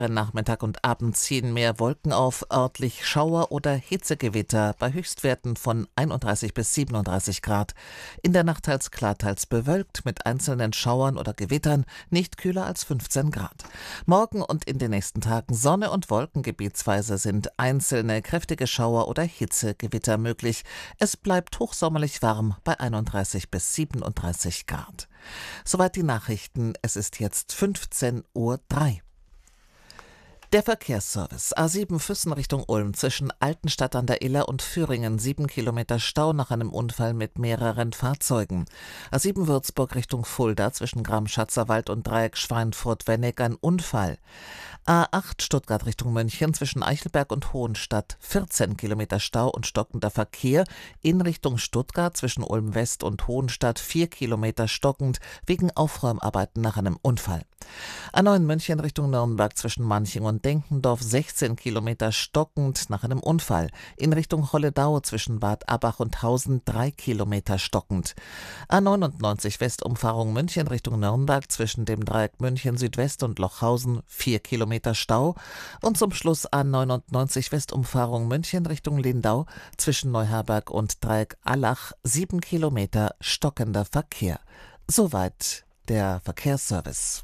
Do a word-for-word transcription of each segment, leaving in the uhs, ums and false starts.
Nachmittag und Abend ziehen mehr Wolken auf, örtlich Schauer oder Hitzegewitter bei Höchstwerten von einunddreißig bis siebenunddreißig Grad. In der Nacht teils klar, teils bewölkt mit einzelnen Schauern oder Gewittern, nicht kühler als fünfzehn Grad. Morgen und in den nächsten Tagen Sonne und Wolken, gebietsweise sind einzelne kräftige Schauer oder Hitzegewitter möglich. Es bleibt hochsommerlich warm bei einunddreißig bis siebenunddreißig Grad. Soweit die Nachrichten. Es ist jetzt fünfzehn Uhr drei. Der Verkehrsservice A sieben Füssen Richtung Ulm zwischen Altenstadt an der Iller und Führingen, sieben Kilometer Stau nach einem Unfall mit mehreren Fahrzeugen. A sieben Würzburg Richtung Fulda zwischen Gram-Schatzerwald und Dreieck Schweinfurt-Wennig ein Unfall. A acht Stuttgart Richtung München zwischen Eichelberg und Hohenstadt, vierzehn Kilometer Stau und stockender Verkehr. In Richtung Stuttgart zwischen Ulm West und Hohenstadt, vier Kilometer stockend wegen Aufräumarbeiten nach einem Unfall. A neun München Richtung Nürnberg zwischen Manching und Denkendorf, sechzehn Kilometer stockend nach einem Unfall. In Richtung Holledau zwischen Bad Abbach und Hausen, drei Kilometer stockend. A neunundneunzig Westumfahrung München Richtung Nürnberg zwischen dem Dreieck München Südwest und Lochhausen, vier Kilometer Stau. Und zum Schluss A neunundneunzig Westumfahrung München Richtung Lindau zwischen Neuherberg und Dreieck Allach, sieben Kilometer stockender Verkehr. Soweit der Verkehrsservice.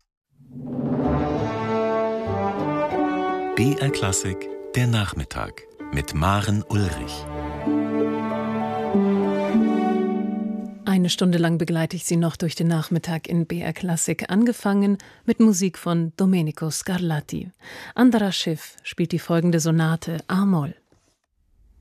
B R Klassik, der Nachmittag mit Maren Ulrich. Eine Stunde lang begleite ich Sie noch durch den Nachmittag in B R Klassik, angefangen mit Musik von Domenico Scarlatti. Anderer Schiff spielt die folgende Sonate A-Moll.